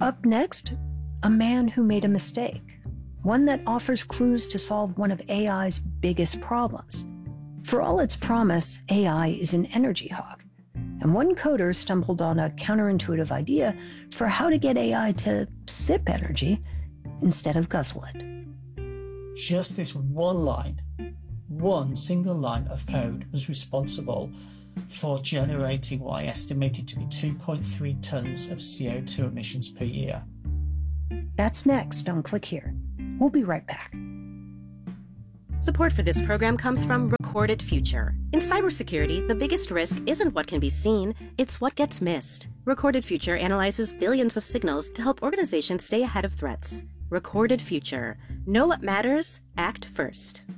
Up next, a man who made a mistake, one that offers clues to solve one of AI's biggest problems. For all its promise, AI is an energy hog, and one coder stumbled on a counterintuitive idea for how to get AI to sip energy instead of guzzle it. Just this one single line of code was responsible for generating what I estimated to be 2.3 tons of CO2 emissions per year. That's next on Click Here. We'll be right back. Support for this program comes from Recorded Future. In cybersecurity, the biggest risk isn't what can be seen, it's what gets missed. Recorded Future analyzes billions of signals to help organizations stay ahead of threats. Recorded Future. Know what matters? Act first.